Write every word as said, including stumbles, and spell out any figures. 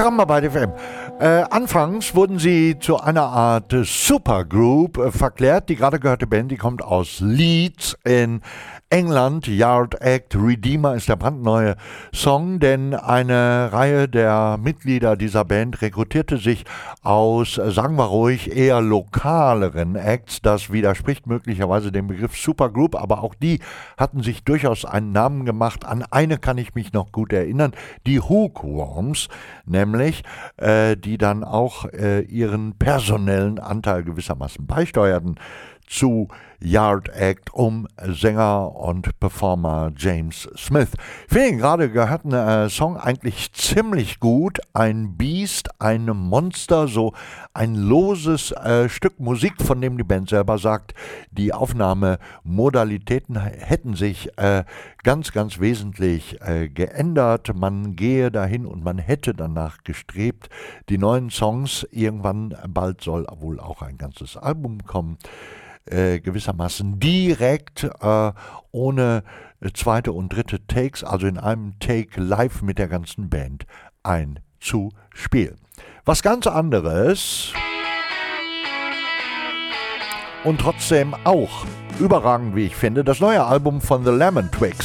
Caramba bei F M. Äh, anfangs wurden sie zu einer Art Supergroup äh, verklärt. Die gerade gehörte Band, die kommt aus Leeds in England. Yard Act Redeemer ist der brandneue Song, denn eine Reihe der Mitglieder dieser Band rekrutierte sich aus, äh, sagen wir ruhig, eher lokaleren Acts. Das widerspricht möglicherweise dem Begriff Supergroup, aber auch die hatten sich durchaus einen Namen gemacht. An eine kann ich mich noch gut erinnern, die Hookworms, nämlich, äh, die dann auch äh, ihren personellen Anteil gewissermaßen beisteuerten zu Yard Act um Sänger und Performer James Smith. Ich finde, gerade gehört ein äh, Song eigentlich ziemlich gut. Ein Biest, ein Monster, so ein loses äh, Stück Musik, von dem die Band selber sagt, die Aufnahmemodalitäten hätten sich äh, ganz, ganz wesentlich äh, geändert. Man gehe dahin und man hätte danach gestrebt. Die neuen Songs, irgendwann bald soll wohl auch ein ganzes Album kommen. Äh, gewissermaßen direkt, äh, ohne äh, zweite und dritte Takes, also in einem Take live mit der ganzen Band einzuspielen. Was ganz anderes und trotzdem auch überragend, wie ich finde, das neue Album von The Lemon Twigs.